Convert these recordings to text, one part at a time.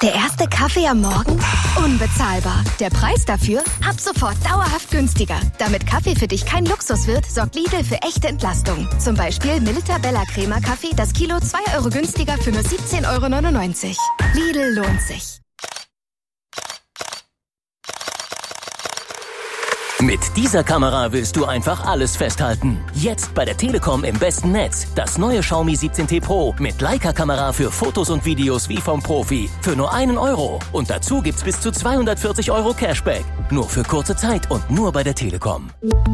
Der erste Kaffee am Morgen? Unbezahlbar. Der Preis dafür? Ab sofort dauerhaft günstiger. Damit Kaffee für dich kein Luxus wird, sorgt Lidl für echte Entlastung. Zum Beispiel Milita Bella Crema Kaffee, das Kilo 2 Euro günstiger für nur 17,99 Euro. Lidl lohnt sich. Mit dieser Kamera willst du einfach alles festhalten. Jetzt bei der Telekom im besten Netz. Das neue Xiaomi 17T Pro mit Leica-Kamera für Fotos und Videos wie vom Profi. Für nur 1 Euro. Und dazu gibt's bis zu 240 Euro Cashback. Nur für kurze Zeit und nur bei der Telekom.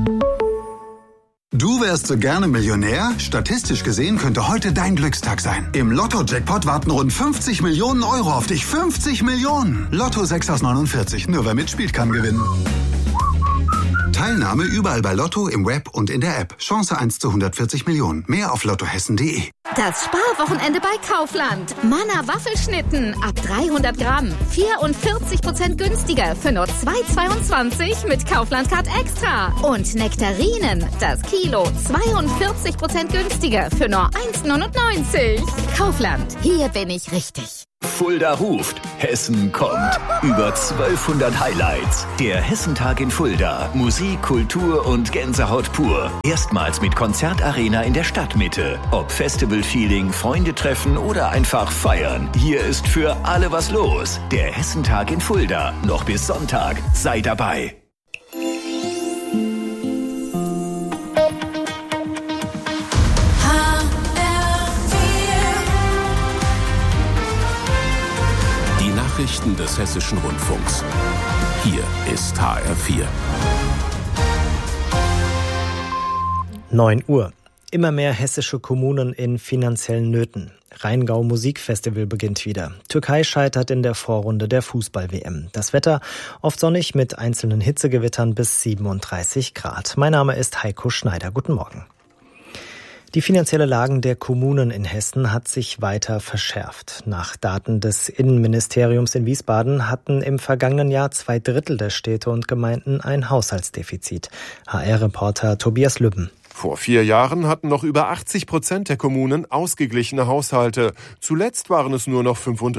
Du wärst so gerne Millionär? Statistisch gesehen könnte heute dein Glückstag sein. Im Lotto-Jackpot warten rund 50 Millionen Euro auf dich. 50 Millionen! Lotto 6 aus 49. Nur wer mitspielt, kann gewinnen. Teilnahme überall bei Lotto, im Web und in der App. Chance 1 zu 140 Millionen. Mehr auf lottohessen.de. Das Sparwochenende bei Kaufland. Manna Waffelschnitten ab 300 Gramm. 44% günstiger für nur 2,22 mit Kaufland Card Extra. Und Nektarinen, das Kilo 42% günstiger für nur 1,99. Kaufland, hier bin ich richtig. Fulda ruft, Hessen kommt. Über 1200 Highlights. Der Hessentag in Fulda. Musik, Kultur und Gänsehaut pur. Erstmals mit Konzertarena in der Stadtmitte. Ob Festival-Feeling, Freunde treffen oder einfach feiern. Hier ist für alle was los. Der Hessentag in Fulda. Noch bis Sonntag. Sei dabei. Nachrichten des Hessischen Rundfunks. Hier ist HR4. 9 Uhr. Immer mehr hessische Kommunen in finanziellen Nöten. Rheingau Musikfestival beginnt wieder. Türkei scheitert in der Vorrunde der Fußball-WM. Das Wetter oft sonnig mit einzelnen Hitzegewittern bis 37 Grad. Mein Name ist Heiko Schneider. Guten Morgen. Die finanzielle Lage der Kommunen in Hessen hat sich weiter verschärft. Nach Daten des Innenministeriums in Wiesbaden hatten im vergangenen Jahr 2/3 der Städte und Gemeinden ein Haushaltsdefizit. HR-Reporter Tobias Lübben. Vor 4 Jahren hatten noch über 80% der Kommunen ausgeglichene Haushalte. Zuletzt waren es nur noch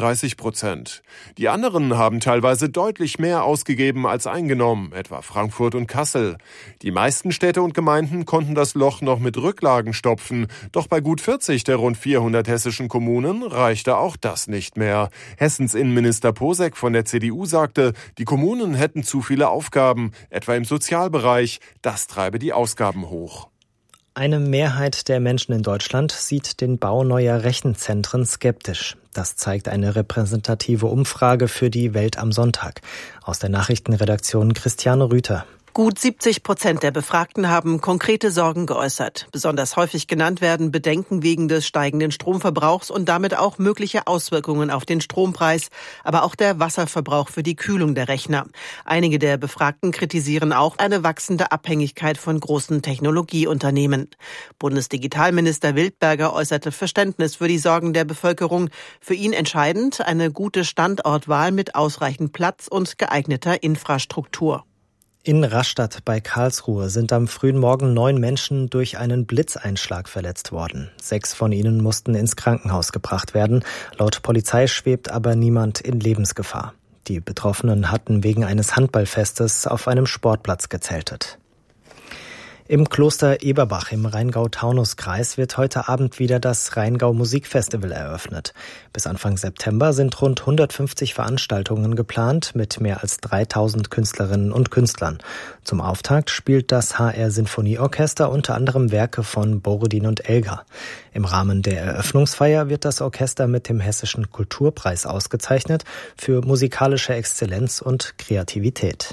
35%. Die anderen haben teilweise deutlich mehr ausgegeben als eingenommen, etwa Frankfurt und Kassel. Die meisten Städte und Gemeinden konnten das Loch noch mit Rücklagen stopfen. Doch bei gut 40 der rund 400 hessischen Kommunen reichte auch das nicht mehr. Hessens Innenminister Posek von der CDU sagte, die Kommunen hätten zu viele Aufgaben, etwa im Sozialbereich. Das treibe die Ausgaben hoch. Eine Mehrheit der Menschen in Deutschland sieht den Bau neuer Rechenzentren skeptisch. Das zeigt eine repräsentative Umfrage für die Welt am Sonntag. Aus der Nachrichtenredaktion Christiane Rüther. Gut 70% der Befragten haben konkrete Sorgen geäußert. Besonders häufig genannt werden Bedenken wegen des steigenden Stromverbrauchs und damit auch mögliche Auswirkungen auf den Strompreis, aber auch der Wasserverbrauch für die Kühlung der Rechner. Einige der Befragten kritisieren auch eine wachsende Abhängigkeit von großen Technologieunternehmen. Bundesdigitalminister Wildberger äußerte Verständnis für die Sorgen der Bevölkerung. Für ihn entscheidend eine gute Standortwahl mit ausreichend Platz und geeigneter Infrastruktur. In Rastatt bei Karlsruhe sind am frühen Morgen 9 Menschen durch einen Blitzeinschlag verletzt worden. 6 von ihnen mussten ins Krankenhaus gebracht werden. Laut Polizei schwebt aber niemand in Lebensgefahr. Die Betroffenen hatten wegen eines Handballfestes auf einem Sportplatz gezeltet. Im Kloster Eberbach im Rheingau-Taunus-Kreis wird heute Abend wieder das Rheingau Musikfestival eröffnet. Bis Anfang September sind rund 150 Veranstaltungen geplant mit mehr als 3000 Künstlerinnen und Künstlern. Zum Auftakt spielt das HR Sinfonieorchester unter anderem Werke von Borodin und Elgar. Im Rahmen der Eröffnungsfeier wird das Orchester mit dem Hessischen Kulturpreis ausgezeichnet für musikalische Exzellenz und Kreativität.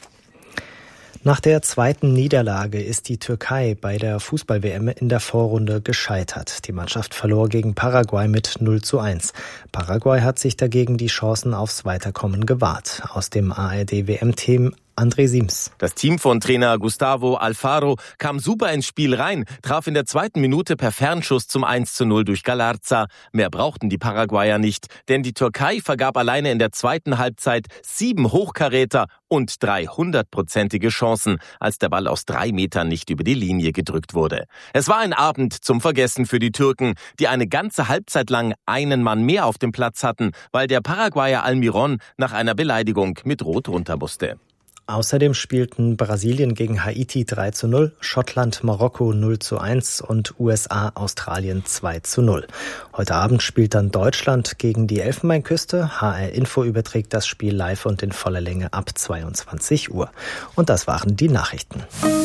Nach der zweiten Niederlage ist die Türkei bei der Fußball-WM in der Vorrunde gescheitert. Die Mannschaft verlor gegen Paraguay mit 0:1. Paraguay hat sich dagegen die Chancen aufs Weiterkommen gewahrt. Aus dem ARD-WM-Team André Siems. Das Team von Trainer Gustavo Alfaro kam super ins Spiel rein, traf in der 2. Minute per Fernschuss zum 1:0 durch Galarza. Mehr brauchten die Paraguayer nicht, denn die Türkei vergab alleine in der 2. Halbzeit 7 Hochkaräter und 3 hundertprozentige Chancen, als der Ball aus 3 Metern nicht über die Linie gedrückt wurde. Es war ein Abend zum Vergessen für die Türken, die eine ganze Halbzeit lang einen Mann mehr auf dem Platz hatten, weil der Paraguayer Almiron nach einer Beleidigung mit Rot runter musste. Außerdem spielten Brasilien gegen Haiti 3:0, Schottland Marokko 0:1 und USA Australien 2:0. Heute Abend spielt dann Deutschland gegen die Elfenbeinküste. HR Info überträgt das Spiel live und in voller Länge ab 22 Uhr. Und das waren die Nachrichten.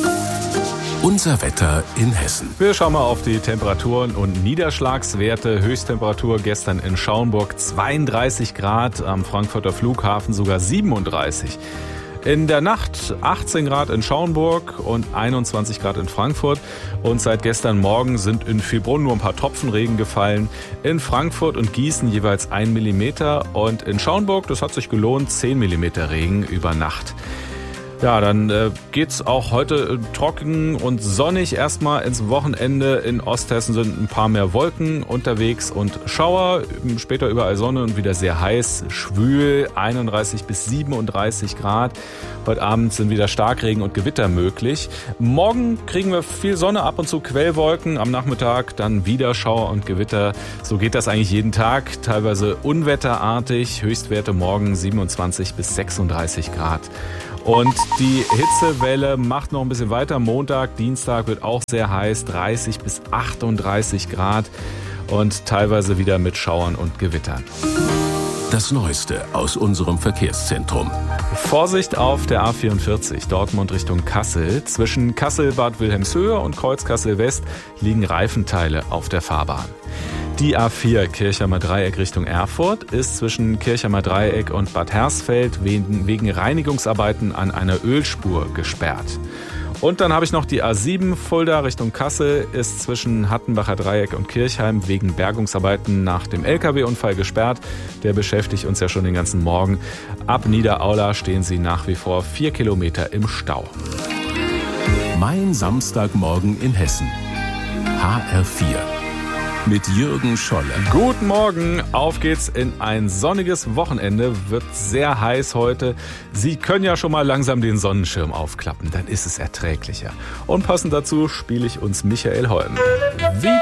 Unser Wetter in Hessen. Wir schauen mal auf die Temperaturen und Niederschlagswerte. Höchsttemperatur gestern in Schaumburg 32 Grad, am Frankfurter Flughafen sogar 37. In der Nacht 18 Grad in Schaumburg und 21 Grad in Frankfurt. Und seit gestern Morgen sind in Viehbrunn nur ein paar Tropfen Regen gefallen. In Frankfurt und Gießen jeweils 1 Millimeter. Und in Schaumburg, das hat sich gelohnt, 10 Millimeter Regen über Nacht. Ja, dann geht's auch heute trocken und sonnig erstmal ins Wochenende. In Osthessen sind ein paar mehr Wolken unterwegs und Schauer. Später überall Sonne und wieder sehr heiß, schwül, 31 bis 37 Grad. Heute Abend sind wieder Starkregen und Gewitter möglich. Morgen kriegen wir viel Sonne, ab und zu Quellwolken. Am Nachmittag dann wieder Schauer und Gewitter. So geht das eigentlich jeden Tag, teilweise unwetterartig. Höchstwerte morgen 27 bis 36 Grad. Und die Hitzewelle macht noch ein bisschen weiter. Montag, Dienstag wird auch sehr heiß, 30 bis 38 Grad und teilweise wieder mit Schauern und Gewittern. Das Neueste aus unserem Verkehrszentrum. Vorsicht auf der A44, Dortmund Richtung Kassel. Zwischen Kassel-Bad Wilhelmshöhe und Kreuz-Kassel-West liegen Reifenteile auf der Fahrbahn. Die A4 Kirchheimer Dreieck Richtung Erfurt ist zwischen Kirchheimer Dreieck und Bad Hersfeld wegen Reinigungsarbeiten an einer Ölspur gesperrt. Und dann habe ich noch die A7 Fulda Richtung Kassel, ist zwischen Hattenbacher Dreieck und Kirchheim wegen Bergungsarbeiten nach dem LKW-Unfall gesperrt. Der beschäftigt uns ja schon den ganzen Morgen. Ab Niederaula stehen sie nach wie vor 4 Kilometer im Stau. Mein Samstagmorgen in Hessen. HR4. Mit Jürgen Scholle. Guten Morgen, auf geht's in ein sonniges Wochenende. Wird sehr heiß heute. Sie können ja schon mal langsam den Sonnenschirm aufklappen, dann ist es erträglicher. Und passend dazu spiele ich uns Michael Holm.